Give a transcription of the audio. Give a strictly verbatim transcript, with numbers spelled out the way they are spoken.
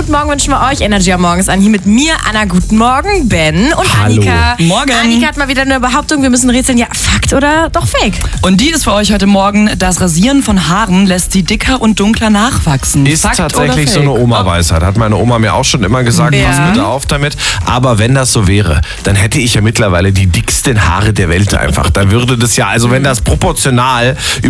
guten Morgen wünschen wir euch. Energy am Morgen ist an. Hier mit mir, Anna, guten Morgen, Ben und Hallo. Annika. Morgen. Annika hat mal wieder eine Behauptung, wir müssen rätseln. Ja, Fakt oder doch Fake? Und die ist für euch heute Morgen: Das Rasieren von Haaren lässt sie dicker und dunkler nachwachsen. Ist Fakt tatsächlich oder so Fake? eine Oma-Weisheit. Hat meine Oma mir auch schon immer gesagt, Ja. pass bitte auf damit. Aber wenn das so wäre, dann hätte ich ja mittlerweile die dicksten Haare der Welt einfach. Da würde das ja, also wenn das proportional